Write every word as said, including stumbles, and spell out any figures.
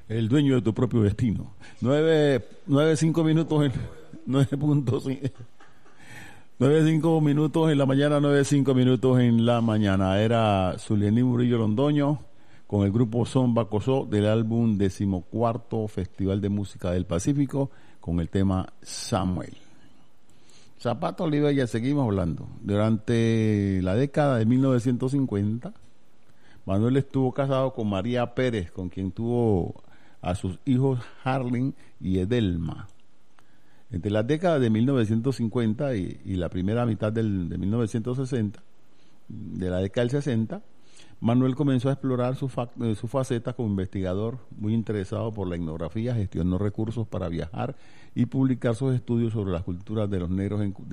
El dueño de tu propio destino. Nueve, nueve, cinco minutos en, nueve puntos, nueve, cinco minutos en la mañana, nueve, cinco minutos en la mañana. Era Zulianí Murillo Londoño con el grupo Son Bacosó del álbum decimocuarto Festival de Música del Pacífico con el tema Samuel. Zapato Oliva, ya seguimos hablando. Durante la década de mil novecientos cincuenta, Manuel estuvo casado con María Pérez, con quien tuvo a sus hijos Harling y Edelma. Entre las décadas de mil novecientos cincuenta y, y la primera mitad del, de mil novecientos sesenta, de la década del sesenta, Manuel comenzó a explorar su, fa, eh, su faceta como investigador, muy interesado por la etnografía, gestionó recursos para viajar y publicar sus estudios sobre las culturas de los negros en,